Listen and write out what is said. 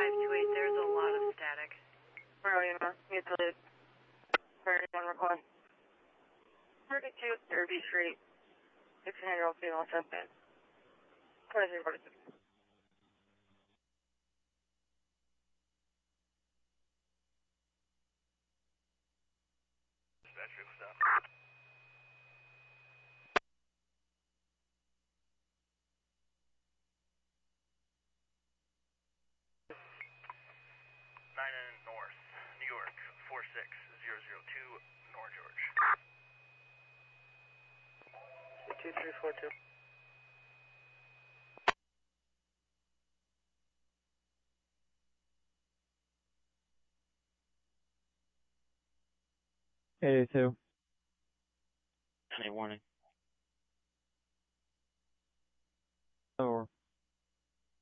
528, there's a lot of static. Where are you now? You have to leave. 31 request. 32 Derby Street. 16-year-old female suspect. 2346. Dispatch vehicle stop. North, New York, 46002, North George. 2342. Hey, two. Any warning?